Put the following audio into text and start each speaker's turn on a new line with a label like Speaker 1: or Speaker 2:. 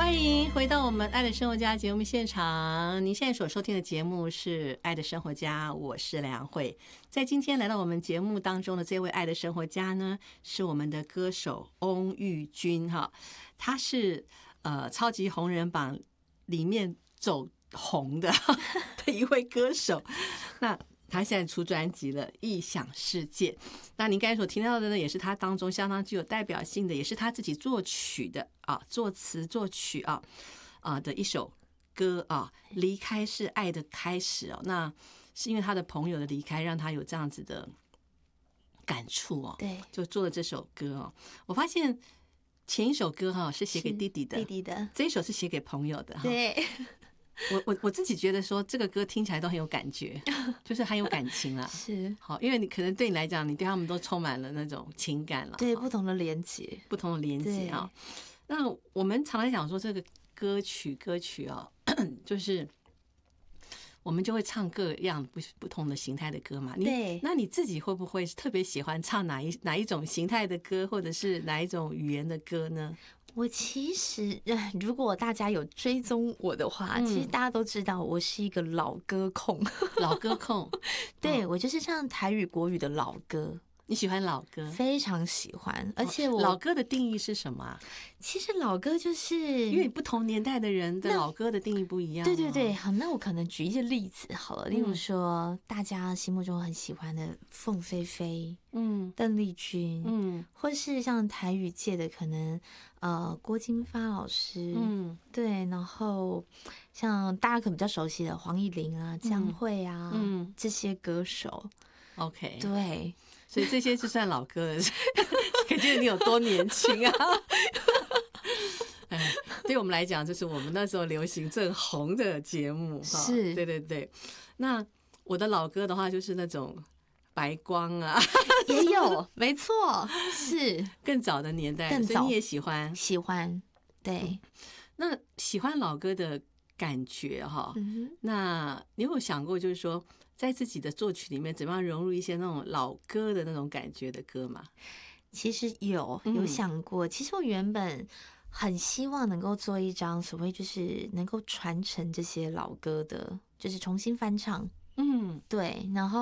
Speaker 1: 欢迎回到我们爱的生活家节目现场。您现在所收听的节目是爱的生活家，我是梁慧。在今天来到我们节目当中的这位爱的生活家呢，是我们的歌手翁玉君哈，他是超级红人榜里面走红的一位歌手。那他现在出专辑了《异想世界》，那您刚才所听到的呢，也是他当中相当具有代表性的，也是他自己作曲的啊，作词作曲的一首歌啊，离开是爱的开始哦。那是因为他的朋友的离开，让他有这样子的感触哦，
Speaker 2: 对，
Speaker 1: 就做了这首歌哦。我发现前一首歌哈是写给弟弟的，这一首是写给朋友的哈。
Speaker 2: 对。
Speaker 1: 我自己觉得说这个歌听起来都很有感觉，就是很有感情啦。
Speaker 2: 是
Speaker 1: 好，因为你可能对你来讲，你对他们都充满了那种情感了。
Speaker 2: 对，不同的连结，
Speaker 1: 不同的连结啊。那我们常常讲说这个歌曲哦，就是我们就会唱各样不同的形态的歌嘛。
Speaker 2: 对，
Speaker 1: 那你自己会不会特别喜欢唱哪一种形态的歌，或者是哪一种语言的歌呢？
Speaker 2: 我其实如果大家有追踪我的话，其实大家都知道我是一个老歌控。
Speaker 1: 老歌控
Speaker 2: 对，我就是唱台语国语的老歌。
Speaker 1: 你喜欢老歌？
Speaker 2: 非常喜欢，而且
Speaker 1: 老歌的定义是什么啊？
Speaker 2: 其实老歌就是
Speaker 1: 因为不同年代的人的老歌的定义不一样。
Speaker 2: 对对对，好，那我可能举一些例子好了，例如说大家心目中很喜欢的凤飞飞，邓丽君，或是像台语界的可能郭金发老师，对，然后像大家可能比较熟悉的黄义玲啊、江蕙啊，这些歌手。
Speaker 1: OK，
Speaker 2: 对，
Speaker 1: 所以这些就算老歌了，可见你有多年轻啊！哎，对我们来讲，就是我们那时候流行正红的节目，
Speaker 2: 是，
Speaker 1: 对对对。那我的老歌的话，就是那种白光啊，
Speaker 2: 也有，没错，是
Speaker 1: 更早的年代，
Speaker 2: 更早，
Speaker 1: 所以你也喜欢？
Speaker 2: 喜欢，对。
Speaker 1: 那喜欢老歌的感觉哈，那你有想过，就是说，在自己的作曲里面，怎么样融入一些那种老歌的那种感觉的歌吗？
Speaker 2: 其实有想过。其实我原本很希望能够做一张所谓就是能够传承这些老歌的，就是重新翻唱。对，然后